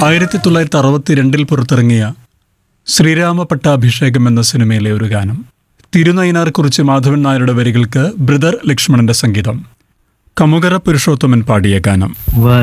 1962 പുറത്തിറങ്ങിയ ശ്രീരാമ പട്ടാഭിഷേകം എന്ന സിനിമയിലെ ഒരു ഗാനം. തിരുനയിനാർ കുറിച്ച് മാധവൻ നായരുടെ വരികൾക്ക് ബ്രദർ ലക്ഷ്മണന്റെ സംഗീതം. കമുകര പുരുഷോത്തമൻ പാടിയ ഗാനം.